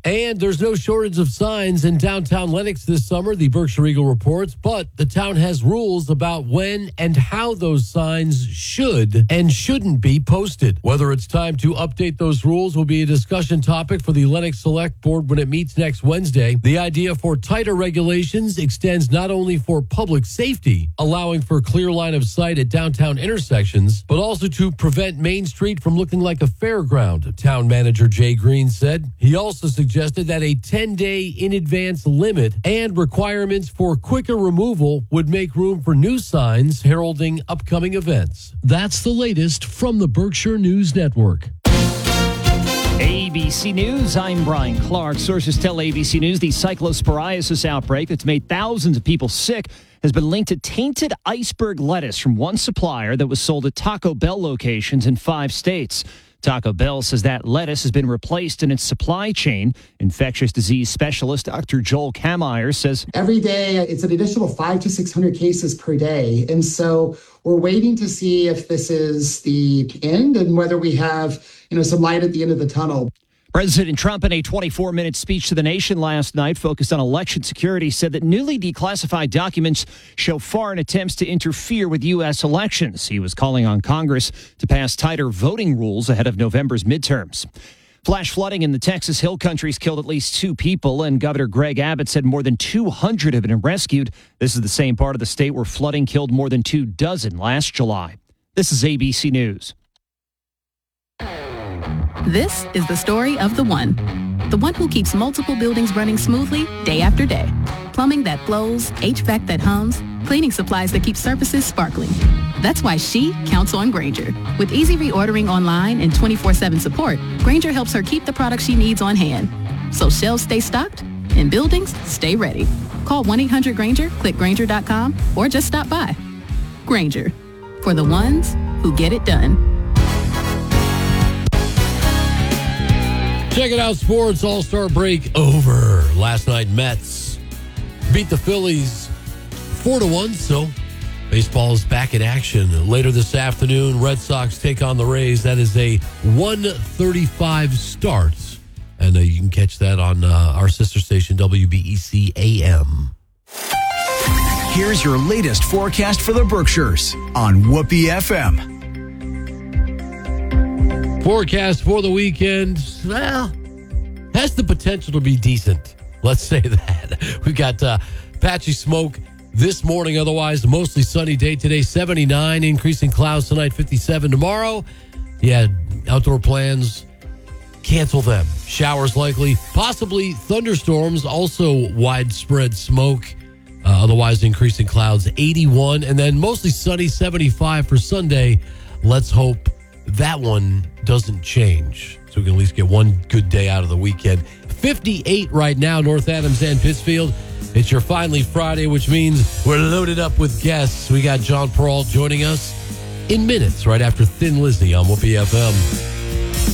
And there's no shortage of signs in downtown Lenox this summer, the Berkshire Eagle reports, but the town has rules about when and how those signs should and shouldn't be posted. Whether it's time to update those rules will be a discussion topic for the Lenox Select Board when it meets next Wednesday. The idea for tighter regulations extends not only for public safety, allowing for clear line of sight at downtown intersections, but also to prevent Main Street from looking like a fairground, town manager Jay Green said. He also suggested that a 10-day in advance limit and requirements for quicker removal would make room for new signs heralding upcoming events. That's the latest from the Berkshire News Network. ABC News, I'm Brian Clark. Sources tell ABC News the cyclosporiasis outbreak that's made thousands of people sick has been linked to tainted iceberg lettuce from one supplier that was sold at Taco Bell locations in 5 states. Taco Bell says that lettuce has been replaced in its supply chain. Infectious disease specialist Dr. Joel Kameyer says every day it's an additional 500 to 600 cases per day. And so we're waiting to see if this is the end and whether we have, some light at the end of the tunnel. President Trump, in a 24-minute speech to the nation last night focused on election security, said that newly declassified documents show foreign attempts to interfere with U.S. elections. He was calling on Congress to pass tighter voting rules ahead of November's midterms. Flash flooding in the Texas Hill Country's killed at least 2 people, and Governor Greg Abbott said more than 200 have been rescued. This is the same part of the state where flooding killed more than 24 last July. This is ABC News. This is the story of the one who keeps multiple buildings running smoothly day after day. Plumbing that flows, HVAC that hums, cleaning supplies that keep surfaces sparkling. That's why she counts on Grainger. With easy reordering online and 24/7 support, Grainger helps her keep the products she needs on hand. So shelves stay stocked and buildings stay ready. Call 1-800-GRAINGER, click Grainger.com, or just stop by. Grainger, for the ones who get it done. Check it out, sports all-star break over. Last night, Mets beat the Phillies 4-1, so baseball is back in action. Later this afternoon, Red Sox take on the Rays. That is a 1:35 start, and you can catch that on our sister station, WBEC AM. Here's your latest forecast for the Berkshires on Whoopee FM. Forecast for the weekend, well, has the potential to be decent. Let's say that. We've got patchy smoke this morning, otherwise mostly sunny day today, 79, increasing clouds tonight, 57 tomorrow. Yeah, outdoor plans, cancel them. Showers likely, possibly thunderstorms, also widespread smoke. Otherwise increasing clouds, 81, and then mostly sunny, 75 for Sunday. Let's hope that one doesn't change, so we can at least get one good day out of the weekend. 58 right now, North Adams and Pittsfield. It's your Finally Friday, which means we're loaded up with guests. We got John Peralt joining us in minutes right after Thin Lizzy on Whoopee FM.